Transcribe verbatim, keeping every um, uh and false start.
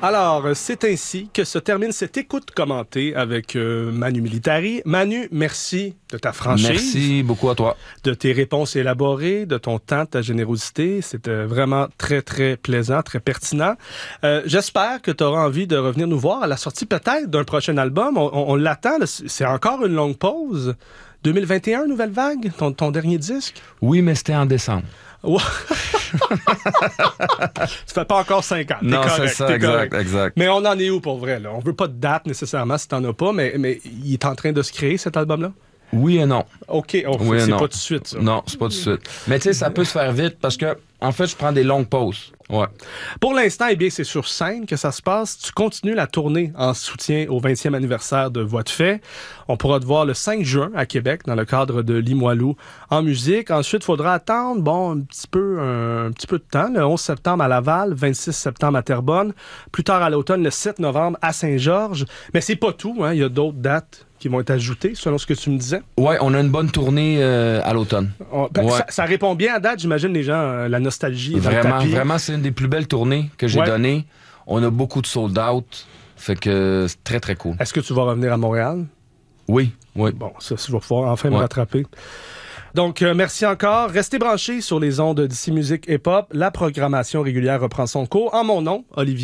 Alors, c'est ainsi que se termine cette écoute commentée avec euh, Manu Militari. Manu, merci de ta franchise. Merci beaucoup à toi. De tes réponses élaborées, de ton temps, de ta générosité. C'était vraiment très, très plaisant, très pertinent. Euh, j'espère que tu auras envie de revenir nous voir à la sortie peut-être d'un prochain album. On, on, on l'attend, là. C'est encore une longue pause. deux mille vingt et un, Nouvelle Vague, ton, ton dernier disque? Oui, mais c'était en décembre. Ouais. Ça fait pas encore cinq ans. T'es non, correct, c'est ça, t'es exact, correct. exact. Mais on en est où pour vrai, là? On veut pas de date nécessairement si t'en as pas, mais, mais il est en train de se créer, cet album-là? Oui et non. OK, oh, oui c'est non. pas tout de suite, ça. Non, c'est pas tout de suite. Mais tu sais, ça peut se faire vite parce que, en fait, je prends des longues pauses. Ouais. Pour l'instant, eh bien, c'est sur scène que ça se passe. Tu continues la tournée en soutien au vingtième anniversaire de Voix de fait. On pourra te voir le cinq juin à Québec dans le cadre de Limoilou en musique. Ensuite, il faudra attendre, bon, un petit peu, un, un petit peu de temps. Le onze septembre à Laval, vingt-six septembre à Terrebonne. Plus tard à l'automne, le sept novembre à Saint-Georges. Mais c'est pas tout, hein. Il y a d'autres dates qui vont être ajoutées, selon ce que tu me disais. Ouais, on a une bonne tournée euh, à l'automne. On, ben, ouais. ça, ça répond bien à date, j'imagine, les gens, euh, la nostalgie est dans le Vraiment, tapis. vraiment, c'est une des plus belles tournées que j'ai ouais. données. On a beaucoup de sold-out, fait que c'est très, très cool. Est-ce que tu vas revenir à Montréal? Oui, oui. Bon, ça, je vais pouvoir enfin me ouais. rattraper. Donc, euh, merci encore. Restez branchés sur les ondes d'Ici Musique Hip Hop. La programmation régulière reprend son cours. En mon nom, Olivier